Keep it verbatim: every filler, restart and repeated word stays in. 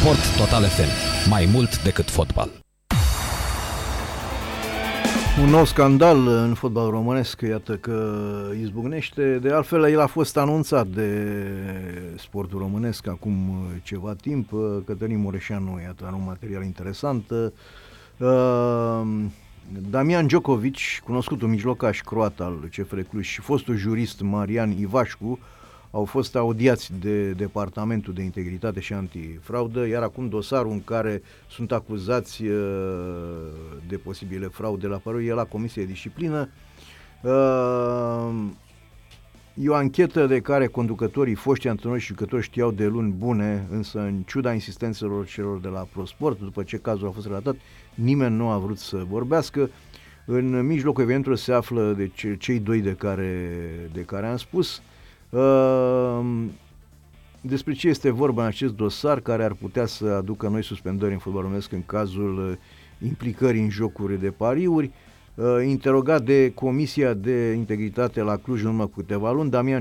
Sport Total F M. Mai mult decât fotbal. Un nou scandal în fotbal românesc, iată că izbucnește. De altfel, el a fost anunțat de sportul românesc acum ceva timp. Cătălin Mureșanu, iată, are un material interesant. Damian Djokovic, cunoscutul mijlocaș croat al C F R Cluj, și fostul jurist Marian Ivașcu au fost audiați de Departamentul de Integritate și Antifraudă, iar acum dosarul în care sunt acuzați de posibile fraude la părui e la Comisie de Disciplină. E o anchetă de care conducătorii, foștii antrenori și jucători știau de luni bune, însă în ciuda insistențelor celor de la ProSport, după ce cazul a fost relatat, nimeni nu a vrut să vorbească. În mijlocul evenimentului se află de ce, cei doi de care, de care am spus. Despre ce este vorba în acest dosar care ar putea să aducă noi suspendări în fotbal românesc în cazul implicării în jocuri de pariuri. Interogat de Comisia de Integritate la Cluj în urmă cu câteva luni, Damian